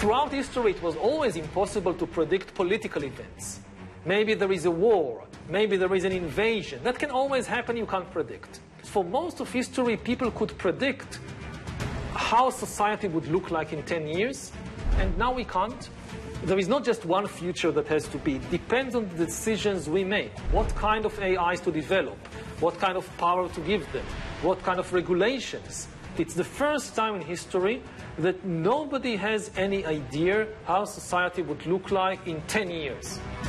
Throughout history, it was always impossible to predict political events. Maybe there is a war, maybe there is an invasion. That can always happen, you can't predict. For most of history, people could predict how society would look like in 10 years, and now we can't. There is not just one future that has to be. It depends on the decisions we make. What kind of AIs to develop? What kind of power to give them? What kind of regulations? It's the first time in history that nobody has any idea how society would look like in 10 years.